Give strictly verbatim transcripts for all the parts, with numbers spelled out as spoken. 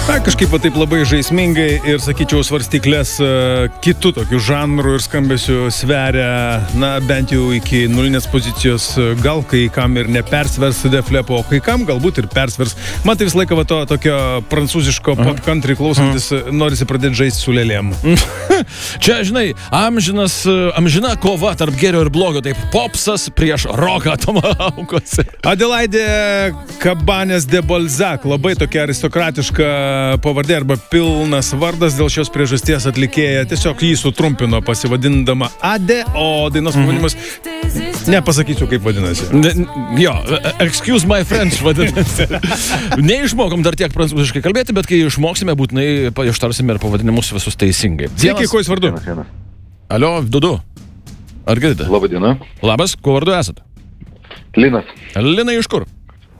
Na, kažkaip va taip labai žaismingai ir, sakyčiau, svarstyklės uh, kitų tokių žanrų ir skambesių sveria, na, bent jau iki nulinės pozicijos, gal kai kam ir nepersvers Def Leppard, o kai kam galbūt ir persvers. Man tai visą laiką va to tokio prancūziško pop country klausantis, norisi pradėti žaisti su lėlėm. Čia, žinai, amžinas, amžina kova tarp gėrio ir blogio, taip popsas prieš roką Tomahawkuose. Adelaide Cabanes de Balzac, labai tokia aristokratiška pavardė arba pilnas vardas, dėl šios priežasties atlikėja tiesiog jį sutrumpino pasivadindama Ade, o dainos pavadinimas nepasakysiu, kaip vadinasi. Ne, jo, excuse my French vadinasi. Neišmokom dar tiek prancūziškai kalbėti, bet kai išmoksime, būtinai ištarsime ir pavadinimus visus teisingai. Sveiki, kuo jūs vardu? Alio, Dudu. Ar girdite? Labą dieną. Labas, kuo vardu esate? Linas. Linai iš kur?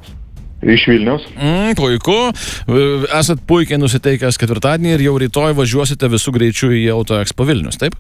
Iš Vilniaus. Mm, puiku. Esat puikiai nusiteikęs ketvirtadienį ir jau rytoj važiuosite visų greičių į Auto Expo Vilnius, taip?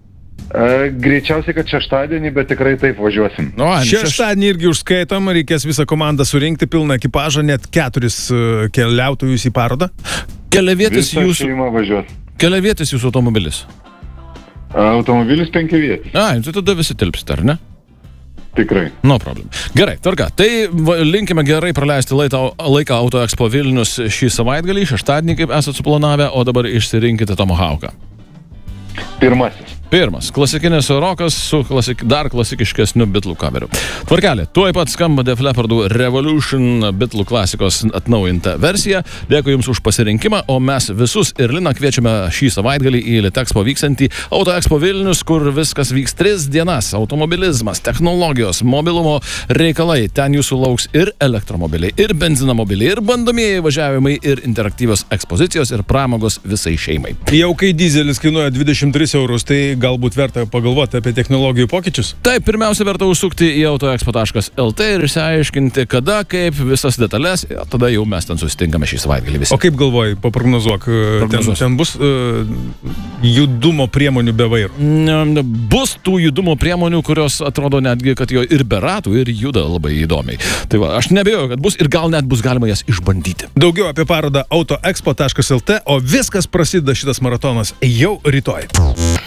E, greičiausiai, kad šeštadienį, bet tikrai taip važiuosim. No, šeštadienį irgi užskaitom, reikės visą komandą surinkti, pilną ekipažą, net keturis keliautojus į parodą. Keliavietis Visa jūsų... šeima važiuos. Keliavietis jūsų automobilis? Automobilis penkiavietis. Ai, tai tada visi tilpsite, ar ne? Tikrai. No problem. Gerai, tvarka. Tai va, linkime gerai praleisti laiką, laiką Auto Expo Vilnius šį savaitgalį, šeštadienį, kaip esate suplanavę, o dabar išsirinkite Tomahawką. Pirmasis. Pirmas. Klasikinis rokas su klasik, dar klasikiškesniu Bitlų coveriu. Tvarkelė. Tuoj pat skamba Def Leppardų Revolution Bitlų klasikos atnaujinta versija. Dėkui Jums už pasirinkimą, o mes visus ir Liną kviečiame šį savaitgalį į Litexpo vyksantį Auto Expo Vilnius, kur viskas vyks tris dienas. Automobilizmas, technologijos, mobilumo reikalai. Ten Jūsų lauks ir elektromobiliai, ir benzinamobiliai, ir bandomieji važiavimai, ir interaktyvios ekspozicijos, ir pramogos visai šeimai. Jau kai dizelis kainuoja dvidešimt tris eurus, tai galbūt verta pagalvoti apie technologijų pokyčius? Taip, pirmiausia, verta užsukti į autoexpo taškas lt ir išsiaiškinti, kada, kaip, visas detalės, ir tada jau mes ten susitinkame šį savaitgalį visi. O kaip galvoji, paprognozuok, ten, ten bus uh, judumo priemonių be vairo? Bus tų judumo priemonių, kurios atrodo netgi, kad jo ir be ratų, ir juda labai įdomiai. Tai va, aš nebejoju, kad bus ir gal net bus galima jas išbandyti. Daugiau apie parodą autoexpo taškas lt, o viskas prasideda šitas maratonas jau rytoj.